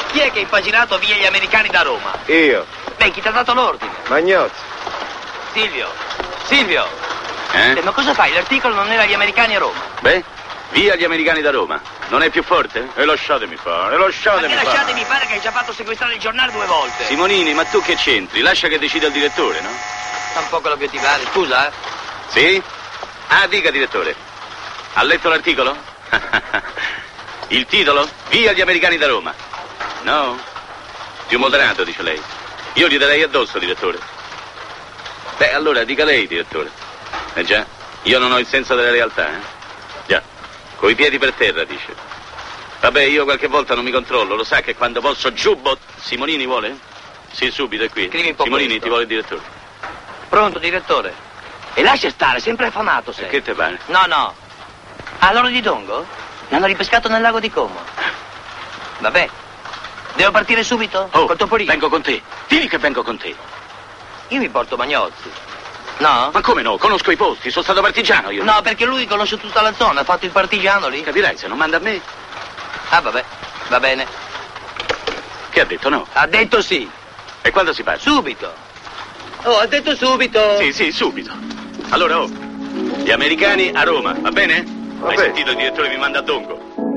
Chi è che ha impaginato via gli americani da Roma? Io. Beh, chi ti ha dato l'ordine? Magnozzi. Silvio. Ma cosa fai? L'articolo non era gli americani a Roma. Beh, via gli americani da Roma. Non è più forte? E lasciatemi fare, lasciatemi fare. Lasciatemi fare che hai già fatto sequestrare il giornale 2 volte. Simonini, ma tu che c'entri? Lascia che decida il direttore, no? Sta un po' quello che ti pare. Scusa, Sì? Ah, dica, direttore. Ha letto l'articolo? Il titolo? Via gli americani da Roma. No? Più moderato, dice lei. Io gli darei addosso, direttore. Beh, allora dica lei, direttore. Già, io non ho il senso della realtà, Già, coi piedi per terra, dice. Vabbè, io qualche volta non mi controllo, lo sa che quando posso giubbo... Simonini vuole? Sì, subito, è qui. Scrivi un po' Simonini, questo. ti vuole il direttore. Pronto, direttore? E lascia stare, sempre affamato sei. E che te pare? No. Allora di Dongo? Mi hanno ripescato nel lago di Como. Vabbè. Devo partire subito? Oh, Col topolino? vengo con te. Dì che vengo con te. Io mi porto Magnozzi. No? Ma come no? Conosco i posti, sono stato partigiano io. No, perché lui conosce tutta la zona, ha fatto il partigiano lì. Capirai, se non manda a me. Ah, vabbè, va bene. Che ha detto no? Ha detto sì. E quando si parte? Subito. Oh, ha detto subito. Sì, subito. Allora, gli americani a Roma, va bene? Hai sentito, il direttore mi manda a Dongo.